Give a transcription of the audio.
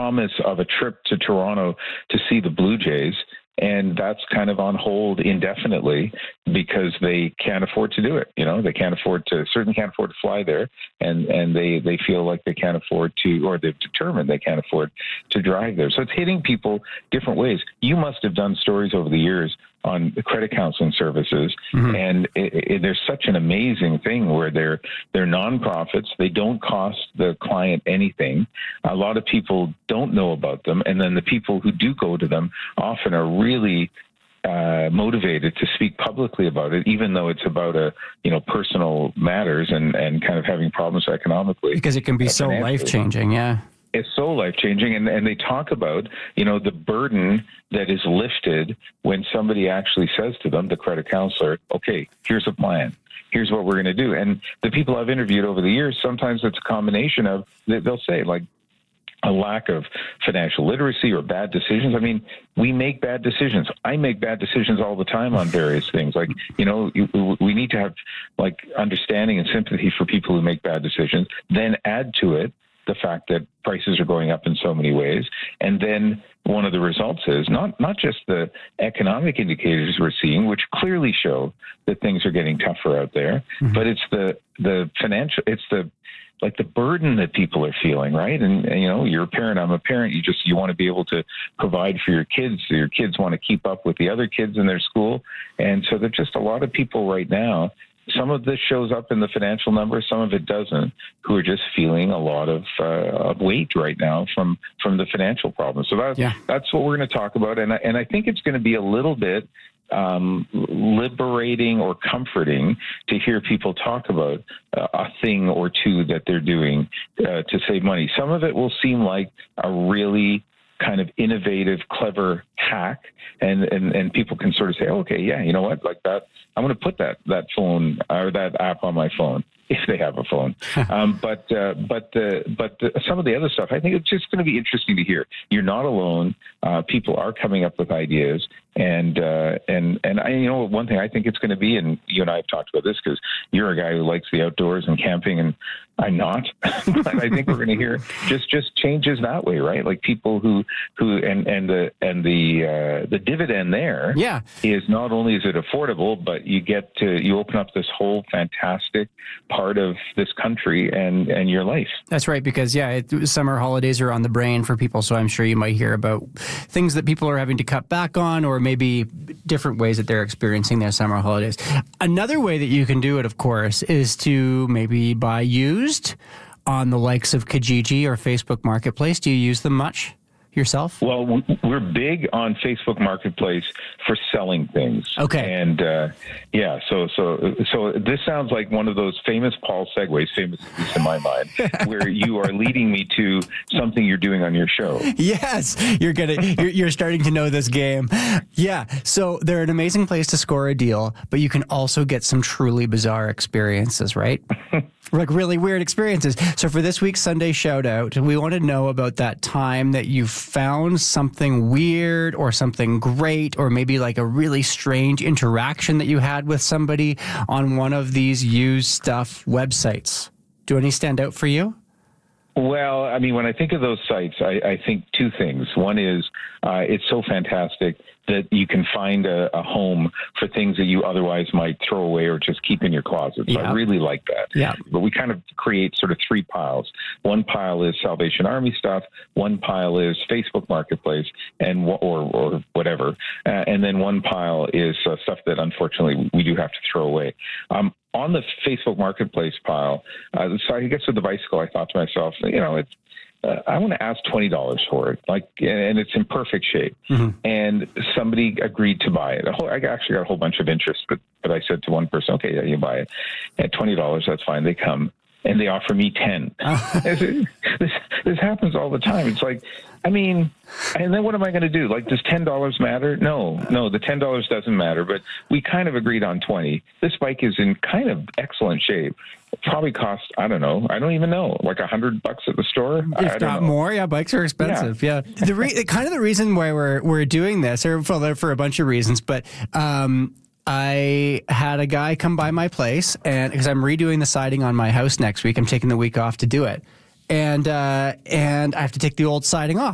promise of a trip to Toronto to see the Blue Jays. And that's kind of on hold indefinitely because they can't afford to do it. They certainly can't afford to fly there, and they feel like they can't afford to, or they've determined they can't afford to drive there. So it's hitting people different ways. You must have done stories over the years on the credit counseling services, and there's such an amazing thing where they're nonprofits. They don't cost the client anything. A lot of people don't know about them, and then the people who do go to them often are really motivated to speak publicly about it, even though it's about personal matters and kind of having problems economically. Because it can be so life-changing, yeah. It's so life-changing, and they talk about, the burden that is lifted when somebody actually says to them, the credit counselor, okay, here's a plan. Here's what we're going to do. And the people I've interviewed over the years, sometimes it's a combination of, they'll say, like, a lack of financial literacy or bad decisions. I mean, we make bad decisions. I make bad decisions all the time on various things. Like, we need to have, like, understanding and sympathy for people who make bad decisions, then add to it the fact that prices are going up in so many ways. And then one of the results is not just the economic indicators we're seeing, which clearly show that things are getting tougher out there, but it's the financial, it's the burden that people are feeling, right? And you're a parent, I'm a parent, you want to be able to provide for your kids. So your kids want to keep up with the other kids in their school. And so there's just a lot of people right now. Some of this shows up in the financial numbers, some of it doesn't, who are just feeling a lot of weight right now from the financial problems. So that's what we're going to talk about. And I think it's going to be a little bit liberating or comforting to hear people talk about a thing or two that they're doing to save money. Some of it will seem like a really kind of innovative, clever hack, and people can sort of say, okay, yeah, you know what, like that, I'm going to put that phone or that app on my phone if they have a phone. But some of the other stuff, I think it's just going to be interesting to hear. You're not alone. People are coming up with ideas, and one thing I think it's going to be, and you and I have talked about this because you're a guy who likes the outdoors and camping, and I'm not. But I think we're going to hear just changes that way, right? Like people who the dividend there is not only is it affordable, but you open up this whole fantastic part of this country and your life. That's right, because summer holidays are on the brain for people, so I'm sure you might hear about things that people are having to cut back on, or maybe different ways that they're experiencing their summer holidays. Another way that you can do it, of course, is to maybe buy used on the likes of Kijiji or Facebook Marketplace. Do you use them much yourself? Well, we're big on Facebook Marketplace for selling things. Okay. And so this sounds like one of those famous Paul segues, famous at least in my mind, where you are leading me to something you're doing on your show. Yes, you're starting to know this game. Yeah, so they're an amazing place to score a deal, but you can also get some truly bizarre experiences, right? Like really weird experiences. So for this week's Sunday shout out, we want to know about that time that you found something weird or something great, or maybe like a really strange interaction that you had with somebody on one of these used stuff websites. Do any stand out for you? Well, I mean, when I think of those sites, I think two things. One is it's so fantastic that you can find a home for things that you otherwise might throw away or just keep in your closet. So I really like that. Yeah. But we kind of create sort of three piles. One pile is Salvation Army stuff. One pile is Facebook Marketplace or whatever. And then one pile is stuff that unfortunately we do have to throw away. On the Facebook Marketplace pile, so I guess with the bicycle, I thought to myself, it's I want to ask $20 for it, and it's in perfect shape. Mm-hmm. And somebody agreed to buy it. I actually got a whole bunch of interest, but I said to one person, okay, yeah, you buy it at $20. That's fine. They come and they offer me 10. This happens all the time. It's like, I mean, and then what am I going to do? Like, does $10 matter? No, the $10 doesn't matter, but we kind of agreed on 20. This bike is in kind of excellent shape. It probably costs, I don't know. I don't even know, like $100 at the store. If not more, yeah, bikes are expensive. Yeah. Kind of the reason why we're doing this, or for a bunch of reasons, but, I had a guy come by my place, and because I'm redoing the siding on my house next week, I'm taking the week off to do it. And I have to take the old siding off.